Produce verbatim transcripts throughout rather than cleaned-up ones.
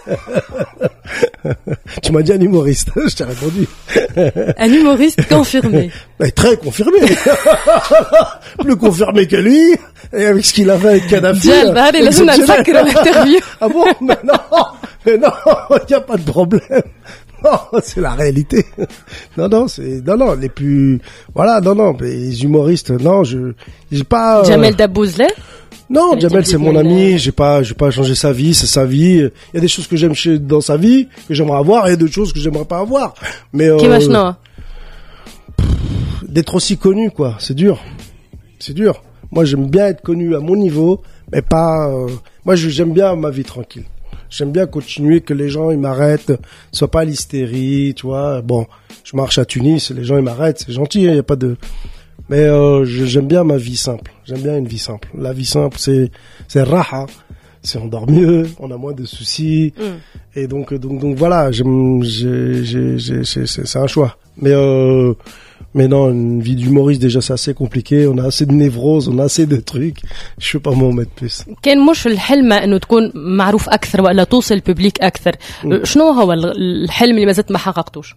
Tu m'as dit un humoriste, je t'ai répondu. Un humoriste confirmé. Mais très confirmé. Plus confirmé que lui, et avec ce qu'il a fait avec Kadhafi. Dial, bah, allez, laisse-moi sacrer l'interview. Ah bon? Mais non, mais non, il n'y a pas de problème. Non, c'est la réalité. Non, non, c'est, non, non, les plus, voilà, non, non, les humoristes, non, je, j'ai pas, euh... Jamel Debbouze. Non, Jamel, c'est mon ami, j'ai pas, j'ai pas changé sa vie, c'est sa vie. Il y a des choses que j'aime chez, dans sa vie, que j'aimerais avoir, et il y a d'autres choses que j'aimerais pas avoir. Mais, euh, pff, d'être aussi connu, quoi, c'est dur. C'est dur. Moi, j'aime bien être connu à mon niveau, mais pas, euh, moi, j'aime bien ma vie tranquille. J'aime bien continuer, que les gens, ils m'arrêtent, soit pas l'hystérie, tu vois. Bon, je marche à Tunis, les gens, ils m'arrêtent, c'est gentil, il hein, y a pas de, mais euh, j'aime bien ma vie simple. J'aime bien une vie simple. La vie simple, c'est c'est raha, c'est on dort mieux, on a moins de soucis. Mm. Et donc donc donc voilà, j'aime j'ai j'ai j'ai c'est c'est un choix. Mais euh, mais non, une vie d'humoriste déjà c'est assez compliqué, on a assez de névroses, on a assez de trucs. Je peux pas m'en mettre plus. كان مش الحلم انه تكون معروف اكثر ولا توصل الببليك اكثر. شنو هو الحلم اللي ما زلت ما حققتوش؟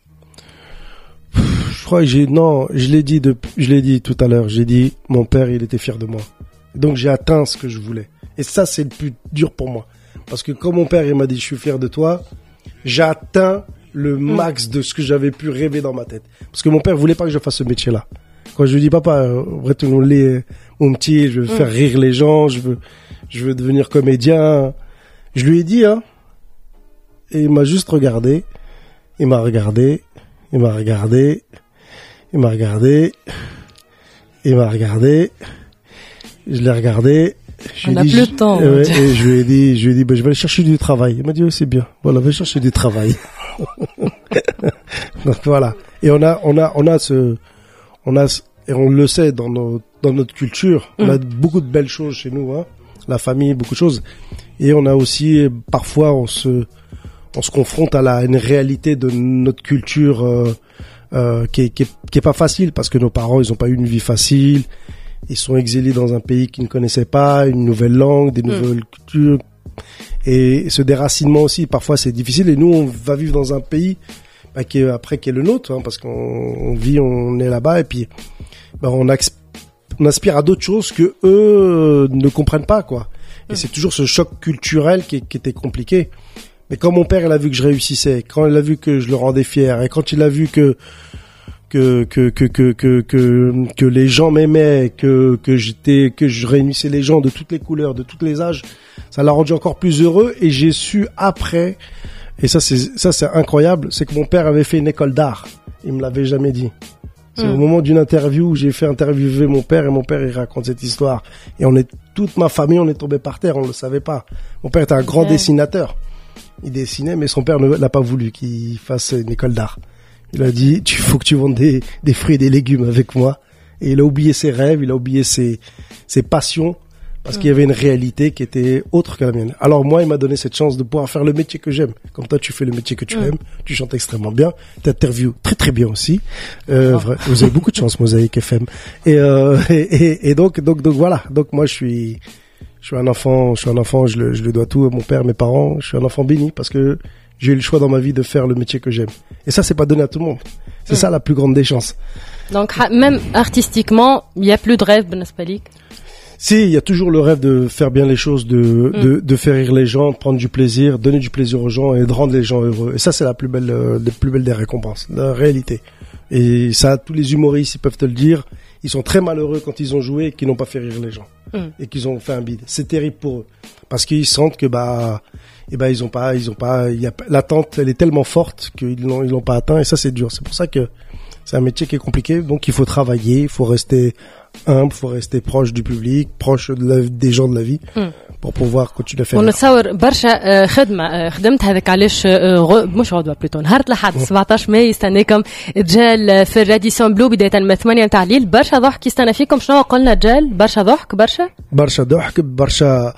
Je crois que j'ai, non, je l'ai dit de, je l'ai dit tout à l'heure, j'ai dit, mon père, il était fier de moi. Donc j'ai atteint ce que je voulais. Et ça, c'est le plus dur pour moi. Parce que quand mon père, il m'a dit, je suis fier de toi, j'ai atteint le max de ce que j'avais pu rêver dans ma tête. Parce que mon père voulait pas que je fasse ce métier-là. Quand je lui dis, papa, retourne-les, mon petit, je veux faire rire les gens, je veux, je veux devenir comédien. Je lui ai dit, hein. Et il m'a juste regardé. Il m'a regardé. Il m'a regardé. Il m'a regardé, il m'a regardé, je l'ai regardé. Je On a plus de temps. Euh, et je lui ai dit, je lui ai dit, bah, je vais aller chercher du travail. Il m'a dit, oh, c'est bien. Voilà, va chercher du travail. Donc voilà. Et on a, on a, on a ce, on a, et on le sait dans nos, dans notre culture, on a beaucoup de belles choses chez nous, hein. La famille, beaucoup de choses. Et on a aussi, parfois, on se, on se confronte à la, une réalité de notre culture, euh, Euh, qui est, qui est, qui est pas facile parce que nos parents ils ont pas eu une vie facile, ils sont exilés dans un pays qu'ils ne connaissaient pas, une nouvelle langue, des nouvelles mmh. cultures, et ce déracinement aussi parfois c'est difficile. Et nous on va vivre dans un pays bah, qui est après qui est le nôtre, hein, parce qu'on on vit, on est là-bas et puis bah, on, ex- on aspire à d'autres choses que eux ne comprennent pas quoi. Et mmh. c'est toujours ce choc culturel qui, qui était compliqué. Mais quand mon père, il a vu que je réussissais, quand il a vu que je le rendais fier, et quand il a vu que que que que que que que, que les gens m'aimaient, que que j'étais, que je réunissais les gens de toutes les couleurs, de tous les âges, ça l'a rendu encore plus heureux. Et j'ai su après, et ça c'est ça c'est incroyable, c'est que mon père avait fait une école d'art. Il me l'avait jamais dit. C'est mmh. au moment d'une interview où j'ai fait interviewer mon père et mon père il raconte cette histoire. Et on est toute ma famille, on est tombé par terre, on le savait pas. Mon père était un grand ouais. dessinateur. Il dessinait, mais son père ne l'a pas voulu qu'il fasse une école d'art. Il a dit, tu faut que tu vendes des, des fruits et des légumes avec moi. Et il a oublié ses rêves, il a oublié ses, ses passions, parce mmh. qu'il y avait une réalité qui était autre que la mienne. Alors moi, il m'a donné cette chance de pouvoir faire le métier que j'aime. Comme toi, tu fais le métier que tu mmh. aimes, tu chantes extrêmement bien, tu interviews très très bien aussi. Euh, oh. vrai, vous avez beaucoup de chance, Mosaïque F M. Et, euh, et, et, et donc, donc, donc voilà. Donc moi, je suis... Je suis un enfant, je suis un enfant, je le, je le dois tout à mon père, mes parents. Je suis un enfant béni parce que j'ai eu le choix dans ma vie de faire le métier que j'aime. Et ça, c'est pas donné à tout le monde. C'est mmh. ça la plus grande des chances. Donc, même artistiquement, il y a plus de rêve, Ben Asbalik? Si, il y a toujours le rêve de faire bien les choses, de, mmh. de, de faire rire les gens, de prendre du plaisir, donner du plaisir aux gens et de rendre les gens heureux. Et ça, c'est la plus belle, euh, la plus belle des récompenses, la réalité. Et ça, tous les humoristes, ils peuvent te le dire. Ils sont très malheureux quand ils ont joué et qu'ils n'ont pas fait rire les gens. Mmh. Et qu'ils ont fait un bide. C'est terrible pour eux. Parce qu'ils sentent que, bah, eh ben, ils ont pas, ils ont pas, il y a, l'attente, elle est tellement forte qu'ils l'ont, ils l'ont pas atteint. Et ça, c'est dur. C'est pour ça que c'est un métier qui est compliqué. Donc, il faut travailler, il faut rester humble, il faut rester proche du public, proche de la, des gens de la vie. Mmh. pour pouvoir continuer à faire. ونتصور برشا خدمة خدمت هذاك علاش مش غدوة بلوتو نهار الأحد سبعطاش ماي يستناكم رجال في الراديسيون بلو بداية من ثمانية نتاع الليل برشا ضحك يستنى فيكم شنو قلنا رجال برشا ضحك برشا برشا ضحك برشا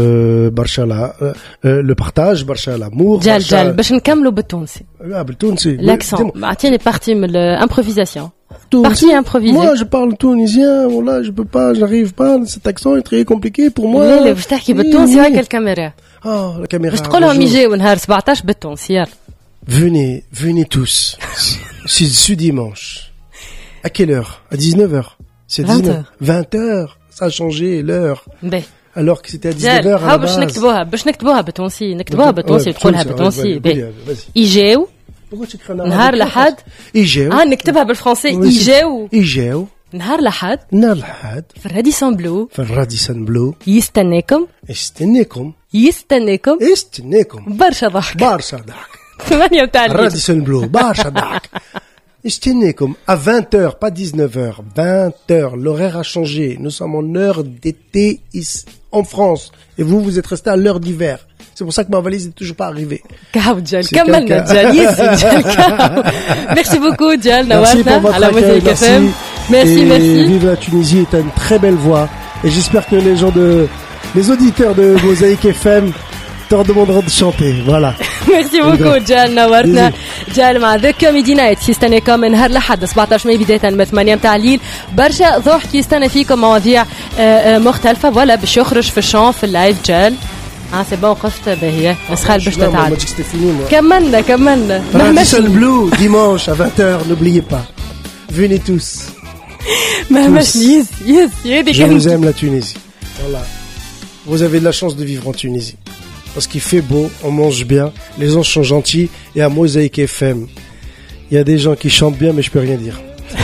برشا لا لو بارتاج برشا لامور جال جال باش نكملوا بالتونسي لا بالتونسي l'accent اعطيني بارتي من الامبروفيزاسيون partie improvisée. Moi, je parle tunisien, voilà, je peux pas, j'arrive pas, cet accent est très compliqué pour moi. لا لا باش تحكي بالتونسي هكا الكاميرا. Oh, la caméra. باش تقولهم يجيو نهار سبعطاش بالتونسي يلا. Venez, venez tous. C'est ce dimanche. À quelle heure? À dix-neuf heures. C'est vingt heures. vingt heures. Ça a changé l'heure. باهي. Alors que c'était à dix-neuf heures à la باش base. نكتبوها باش نكتبوها بالتونسي نكتبوها بالتونسي تقولها بالتونسي باهي. Vas-y. يجيو Pourquoi tu écris en arabe? نهار الأحد. يجيو. اه نكتبها بالفرنسي يجيو يجيو. نهار الأحد نهار الأحد. في الراديسون بلو. في الراديسون بلو. يستناكم. يستناكم. يستناكم. يستناكم. برشا ضحك. برشا ضحك. ثمانية متاع الليل. راديسون بلو. برشا ضحك. يستناكم à vingt heures, pas dix-neuf heures. vingt heures. L'horaire a changé. Nous sommes en heure d'été ici, en France. Et vous, vous êtes restés à l'heure d'hiver. C'est pour ça que ma valise n'est toujours pas arrivée. كاو ديال كملنا ديال يزي ديال كاو. Merci beaucoup ديال نورتنا على موزايك اف ام. Merci, merci. Vive la Tunisie est une très belle voix. Et j'espère que les gens de, les auditeurs de Mosaïque F M te demanderont de chanter. Voilà. Merci beaucoup جال نورتنا. جال مع ذا كوميدي نايت يستناكم من نهار الأحد سبعطاش ماي بداية من ثمانية متاع الليل. برشا ضحك يستنى فيكم مواضيع مختلفة ولا باش يخرج في الشون في اللايف جال. اه سي بون قفت باهية مسخال باش تتعاد. كملنا كملنا. Radisson Blue dimanche à vingt heures, n'oubliez pas. Venez tous. مهمش يس يس يدي Je vous aime la Tunisie. Voilà. Vous avez de la chance de vivre en Tunisie. Parce qu'il fait beau, on mange bien, les gens sont gentils, et à Mosaïque F M, il y a des gens qui chantent bien, mais je peux rien dire.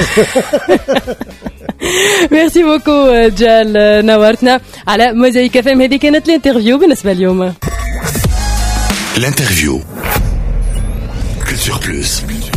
Merci beaucoup جال نورتنا على موزايك اف ام. هذه كانت الانترفيو بالنسبة اليوم. L'interview. Culture Plus.